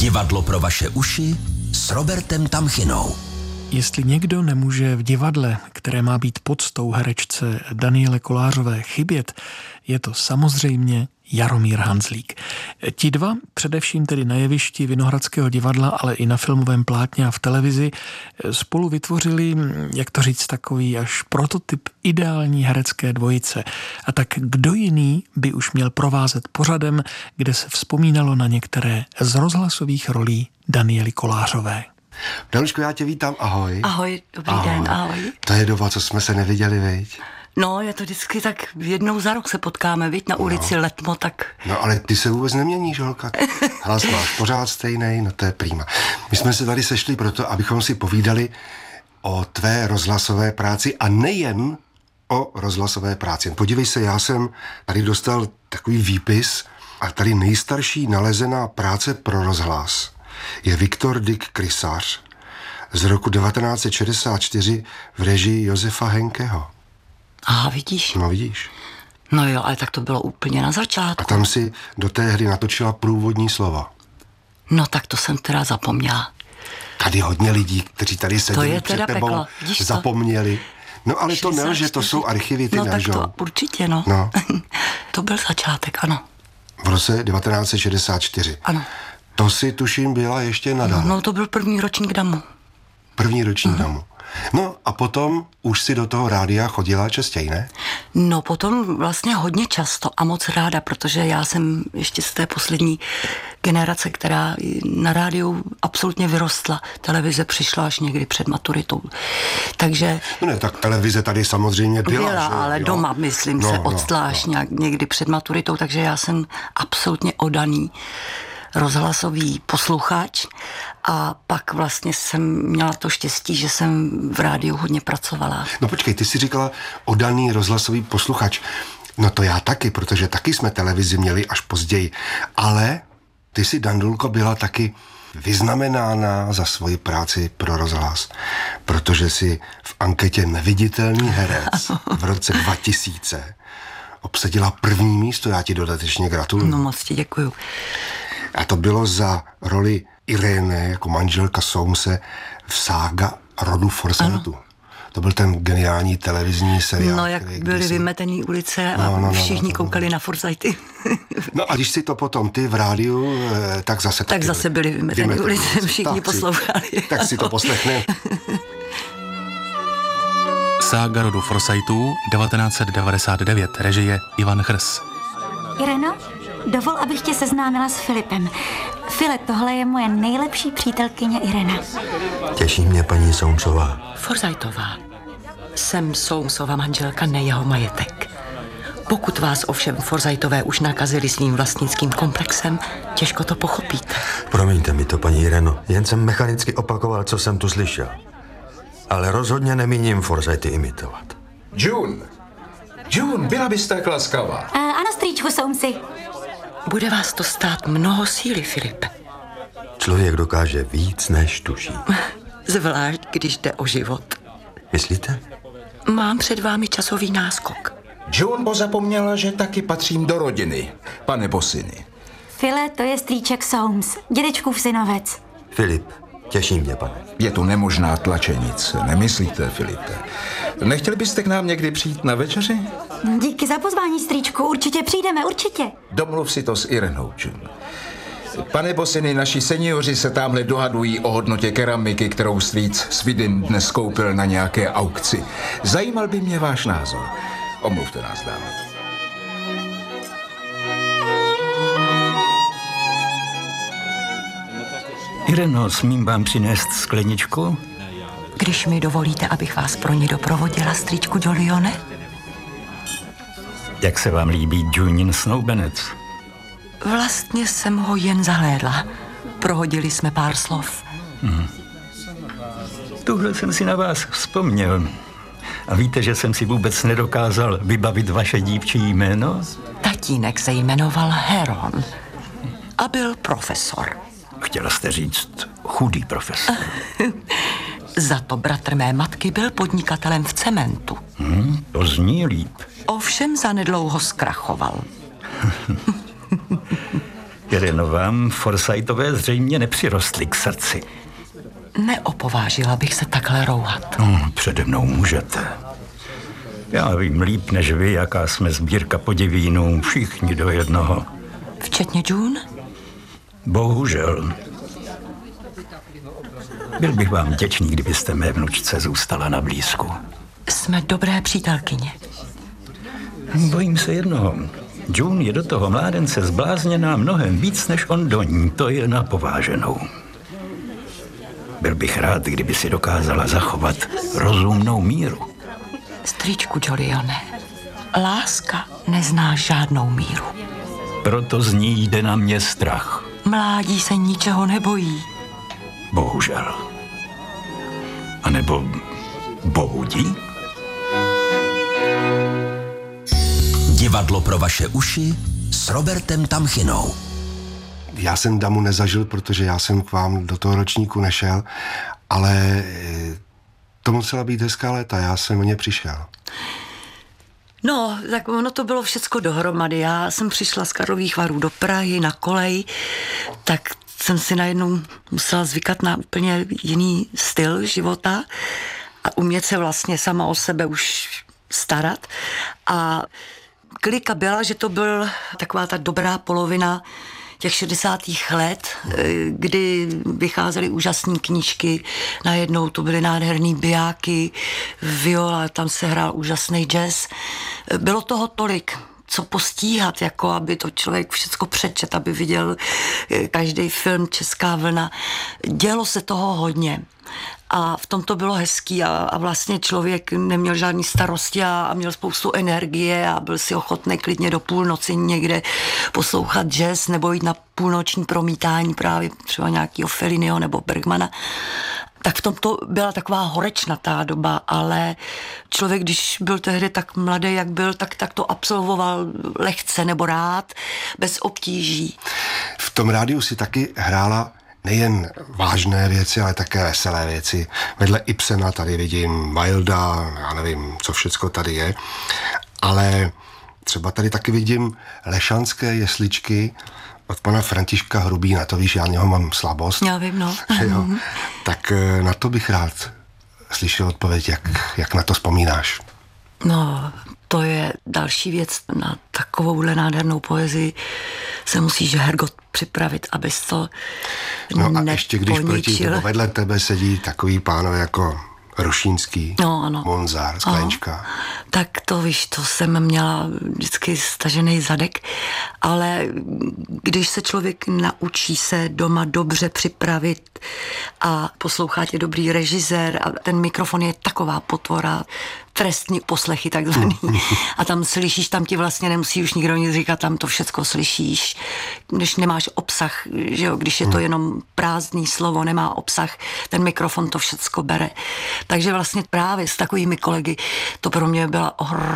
Divadlo pro vaše uši s Robertem Tamchinou. Jestli někdo nemůže v divadle, které má být poctou herečce Daniele Kolářové, chybět, je to samozřejmě Jaromír Hanzlík. Ti dva, především tedy na jevišti Vinohradského divadla, ale i na filmovém plátně a v televizi, spolu vytvořili, jak to říct, takový až prototyp ideální herecké dvojice. A tak kdo jiný by už měl provázet pořadem, kde se vzpomínalo na některé z rozhlasových rolí Daniely Kolářové. Danuško, já tě vítám, ahoj. Ahoj, dobrý den, ahoj. To je doba, co jsme se neviděli, viď? No, je to vždycky tak, jednou za rok se potkáme, viď, na ulici Letmo, tak... No, ale ty se vůbec neměníš, holka. Hlas máš pořád stejnej, no to je prima. My jsme se tady sešli proto, abychom si povídali o tvé rozhlasové práci a nejen o rozhlasové práci. Podívej se, já jsem tady dostal takový výpis a tady nejstarší nalezená práce pro rozhlas je Viktor Dick Krysař z roku 1964 v režii Josefa Henkeho. Aha, vidíš? No vidíš. No jo, ale tak to bylo úplně na začátku. A tam si do té hry natočila průvodní slova. No tak to jsem teda zapomněla. Tady hodně lidí, kteří tady seděli před tebou, peklo. zapomněli. No ale 64. To nelže, to jsou archivy, ty no, nelžou. No tak to určitě, no. To byl začátek, ano. V roce 1964. Ano. To si tuším byla ještě na DAMu. No to byl první ročník DAMu. První ročník DAMu. No a potom už si do toho rádia chodila častěji, ne? No potom vlastně hodně často a moc ráda, protože já jsem ještě z té poslední generace, která na rádiu absolutně vyrostla. Televize přišla až někdy před maturitou. Takže... No ne, tak televize tady samozřejmě byla, ale jo? Doma, myslím, se odstlá až někdy před maturitou, takže já jsem absolutně oddaný rozhlasový posluchač a pak vlastně jsem měla to štěstí, že jsem v rádiu hodně pracovala. No počkej, ty jsi říkala oddaný rozhlasový posluchač. No to já taky, protože taky jsme televizi měli až později. Ale ty si, Dandulko, byla taky vyznamenána za svoji práci pro rozhlas, protože si v anketě Neviditelný herec v roce 2000 obsadila první místo. Já ti dodatečně gratuluju. No moc ti děkuju. A to bylo za roli Irény jako manželka Soumse v sága rodu Forsaitu. To byl ten geniální televizní seriál. No, jak byly vymetený ulice a všichni koukali na Forsaity. No a když si to potom ty v rádiu, tak zase... Tak zase byly vymetený ulice, všichni poslouchali. Tak si to poslechne. Sága rodu Forsaitů 1999, režie Ivan Chrs. Ireno, dovol, abych tě seznámila s Filipem. Filip, tohle je moje nejlepší přítelkyně Irena. Těší mě paní Soumsová. Forsaitová. Jsem Soumsova manželka, ne jeho majetek. Pokud vás ovšem Forsaitové už nakazili svým vlastnickým komplexem, těžko to pochopíte. Promiňte mi to, paní Ireno, jen jsem mechanicky opakoval, co jsem tu slyšel. Ale rozhodně nemíním Forsaity imitovat. June, byla byste tak laskavá. Ano, strýčku Soumsi. Bude vás to stát mnoho síly, Filipe. Člověk dokáže víc, než tuší. Zvlášť, když jde o život. Myslíte? Mám před vámi časový náskok. June pozapomněla, že taky patřím do rodiny, pane Bosiny. File, to je strýček Soums, dědečkův synovec. Filip, těší mě, pane. Je tu nemožná tlačenice, nemyslíte, Filipe? Nechtěli byste k nám někdy přijít na večeři? Díky za pozvání, strýčku, určitě přijdeme, určitě. Domluv si to s Irenou, June. Pane Bosiny, naši seniori se tamhle dohadují o hodnotě keramiky, kterou strýc Svidin dnes koupil na nějaké aukci. Zajímal by mě váš názor. Omluvte nás, dámy. Ireno, smím vám přinést skleničku? Když mi dovolíte, abych vás pro ní doprovodila, strýčku Jolione? Jak se vám líbí Junin snoubenec? Vlastně jsem ho jen zahlédla. Prohodili jsme pár slov. Tuhle jsem si na vás vzpomněl. A víte, že jsem si vůbec nedokázal vybavit vaše dívčí jméno? Tatínek se jmenoval Heron a byl profesor. Chtěla jste říct chudý profesor. Za to bratr mé matky byl podnikatelem v cementu. To zní líp. Ovšem zanedlouho zkrachoval. Ireno, vám Forsythové zřejmě nepřirostly k srdci. Neopovážila bych se takhle rouhat. Přede mnou můžete. Já vím líp než vy, jaká jsme sbírka podivínů, všichni do jednoho. Včetně June? Bohužel. Byl bych vám vděčný, kdybyste mé vnučce zůstala na blízku. Jsme dobré přítelkyně. Bojím se jednoho. June je do toho mládence zblázněná mnohem víc, než on do ní. To je na pováženou. Byl bych rád, kdyby si dokázala zachovat rozumnou míru. Strýčku Jolione, láska nezná žádnou míru. Proto z ní jde na mě strach. Mládí se ničeho nebojí. Bohužel. A nebo bohudí? Divadlo pro vaše uši s Robertem Tamchinou. Já jsem Damu nezažil, protože já jsem k vám do toho ročníku nešel, ale to musela být hezká léta, já jsem o ně přišel. No, tak ono to bylo všecko dohromady. Já jsem přišla z Karlových Varů do Prahy na kolej, tak jsem si najednou musela zvykat na úplně jiný styl života a umět se vlastně sama o sebe už starat. A klika byla, že to byl taková ta dobrá polovina těch 60. let, kdy vycházely úžasné knížky, najednou to byly nádherný bijáky, viola, tam se hrál úžasný jazz. Bylo toho tolik, co postíhat, jako aby to člověk všecko přečet, aby viděl každý film Česká vlna. Dělo se toho hodně. A v tom to bylo hezký a vlastně člověk neměl žádný starosti a měl spoustu energie a byl si ochotný klidně do půlnoci někde poslouchat jazz nebo jít na půlnoční promítání právě třeba nějakého Felliniho nebo Bergmana. Tak v tom to byla taková horečnatá doba, ale člověk, když byl tehdy tak mladý, jak byl, tak to absolvoval lehce nebo rád, bez obtíží. V tom rádiu si taky hrála nejen vážné věci, ale také veselé věci. Vedle Ibsena tady vidím Wilda, já nevím, co všecko tady je, ale třeba tady taky vidím Lešanské jesličky od pana Františka Hrubína, to víš, já něho mám slabost. Já vím, no. Jo. Tak na to bych rád slyšel odpověď, jak na to vzpomínáš. No, to je další věc. Na takovouhle nádhernou poezii se musíš, Hergot, připravit, abys to No a ještě když proti tebe vedle tebe sedí takový pánové jako Rušínský, no, ano. Monzár, Sklenčka. Tak to víš, to jsem měla vždycky stažený zadek, ale když se člověk naučí se doma dobře připravit a poslouchá tě dobrý režisér a ten mikrofon je taková potvora, trestní poslechy takzvaný. A tam slyšíš, tam ti vlastně nemusí už nikdo nic říkat, tam to všecko slyšíš. Když nemáš obsah, že jo, když je to jenom prázdný slovo, nemá obsah, ten mikrofon to všecko bere. Takže vlastně právě s takovými kolegy to pro mě byla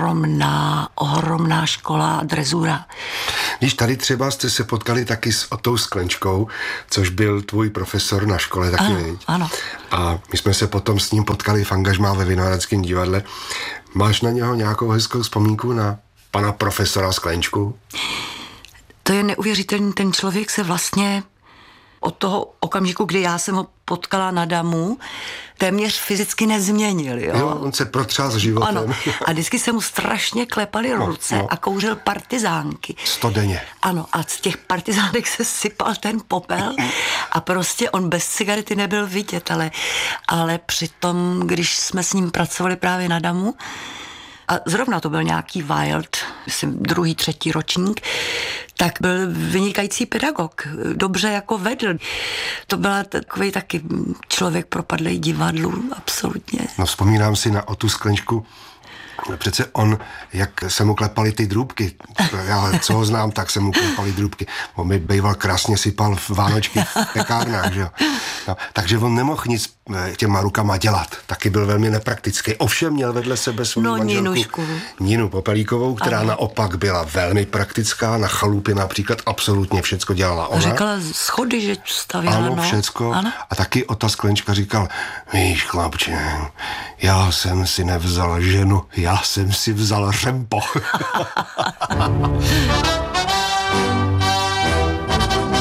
ohromná škola a drezura. Když tady třeba jste se potkali taky s Otou Sklenčkou, což byl tvůj profesor na škole taky, viď? Ano. A my jsme se potom s ním potkali v angažmá ve Vinohradském divadle. Máš na něho nějakou hezkou vzpomínku na pana profesora Sklenčku? To je neuvěřitelný, ten člověk se vlastně od toho okamžiku, kdy já jsem ho potkala na Damu, téměř fyzicky nezměnil. Jo, on se protřás životem. Ano. A vždycky se mu strašně klepaly ruce a kouřil partizánky. 100 denně. Ano, a z těch partizánek se sypal ten popel a prostě on bez cigarety nebyl vidět, ale přitom, když jsme s ním pracovali právě na Damu, a zrovna to byl nějaký Wild, myslím 2., 3. ročník, tak byl vynikající pedagog, dobře jako vedl. To byl takový taky člověk propadlej divadlu, absolutně. No vzpomínám si na Otu Sklenčku, přece on, jak se mu klepaly ty drůbky, já co ho znám, tak se mu klepaly drůbky. On mi býval krásně sypal v vánočky v pekárnách, že jo. No, takže on nemohl nic těma rukama dělat. Taky byl velmi nepraktický. Ovšem měl vedle sebe svou manželku Ninu Popelíkovou, která naopak byla velmi praktická. Na chalupě například absolutně všecko dělala ona. Říkala schody, že stavěla. Ano, všecko. Ano. A taky Ota Sklenčka říkal, víš, chlapče, já jsem si nevzal ženu, já jsem si vzal řempo.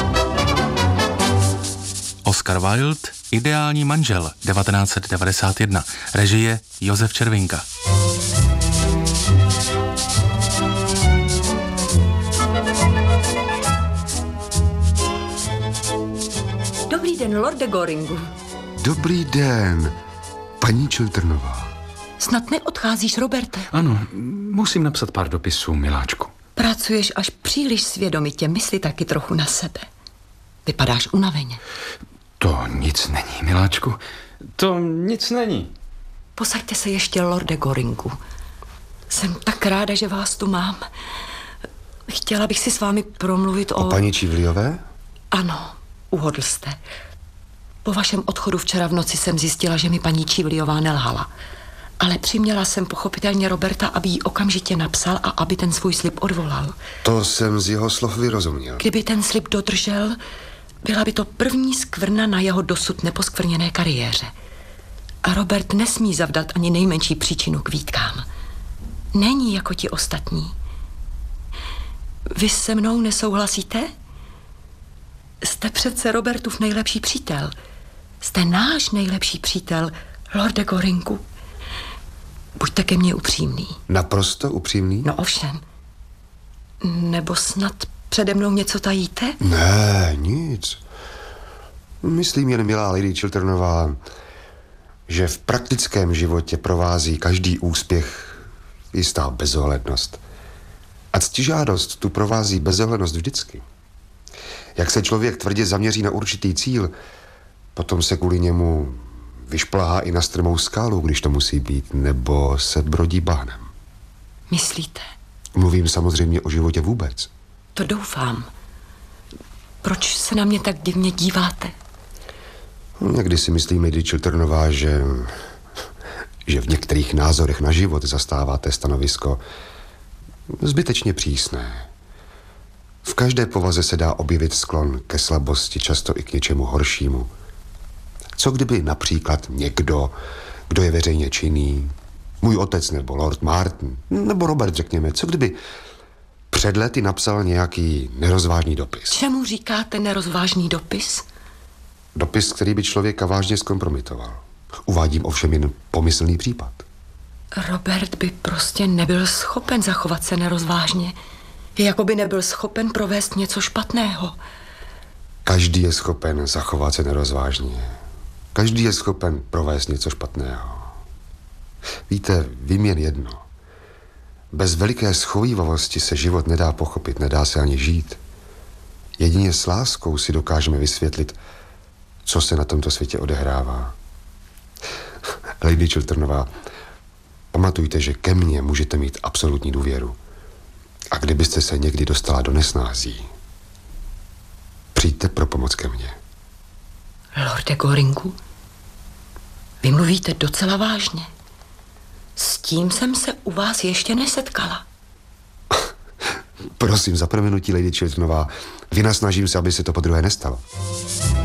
Oscar Wilde, Ideální manžel, 1991, režie Josef Červinka. Dobrý den, lorde Goringu. Dobrý den, paní Chilternová. Snad neodcházíš, Roberte? Ano, musím napsat pár dopisů, miláčku. Pracuješ až příliš svědomitě, mysli taky trochu na sebe. Vypadáš unaveně. To nic není, miláčku. To nic není. Posaďte se ještě, lorde Goringu. Jsem tak ráda, že vás tu mám. Chtěla bych si s vámi promluvit o paní Čivliové? Ano, uhodl jste. Po vašem odchodu včera v noci jsem zjistila, že mi paní Čivliová nelhala. Ale přiměla jsem pochopitelně Roberta, aby jí okamžitě napsal a aby ten svůj slib odvolal. To jsem z jeho slov vyrozuměl. Kdyby ten slib dodržel, byla by to první skvrna na jeho dosud neposkvrněné kariéře. A Robert nesmí zavdat ani nejmenší příčinu k výtkám. Není jako ti ostatní. Vy se mnou nesouhlasíte? Jste přece Robertův nejlepší přítel. Jste náš nejlepší přítel, lorde Goringu. Buďte ke mně upřímný. Naprosto upřímný? No ovšem. Nebo snad přede mnou něco tajíte? Ne, nic. Myslím jen, milá lady Chilternová, že v praktickém životě provází každý úspěch jistá bezohlednost. A ctižádost tu provází bezohlednost vždycky. Jak se člověk tvrdě zaměří na určitý cíl, potom se kvůli němu vyšplhá i na strmou skálu, když to musí být, nebo se brodí bahnem. Myslíte? Mluvím samozřejmě o životě vůbec. To doufám. Proč se na mě tak divně díváte? Někdy si myslím, lady Chilternová, že v některých názorech na život zastáváte stanovisko zbytečně přísné. V každé povaze se dá objevit sklon ke slabosti, často i k něčemu horšímu. Co kdyby například někdo, kdo je veřejně činný, můj otec nebo Lord Martin, nebo Robert, řekněme, co kdyby před lety napsal nějaký nerozvážný dopis? Čemu říkáte nerozvážný dopis? Dopis, který by člověka vážně zkompromitoval. Uvádím ovšem jen pomyslný případ. Robert by prostě nebyl schopen zachovat se nerozvážně. Jako by nebyl schopen provést něco špatného. Každý je schopen zachovat se nerozvážně. Každý je schopen provést něco špatného. Víte, vím jen jedno. Bez veliké schovívavosti se život nedá pochopit, nedá se ani žít. Jedině s láskou si dokážeme vysvětlit, co se na tomto světě odehrává. Lady Chilternová, pamatujte, že ke mně můžete mít absolutní důvěru. A kdybyste se někdy dostala do nesnází, přijďte pro pomoc ke mně. Lorde Goringu, vy mluvíte docela vážně. S tím jsem se u vás ještě nesetkala. Prosím, za prominutí, lady Chilternová, vynasnažím se, aby se to podruhé nestalo.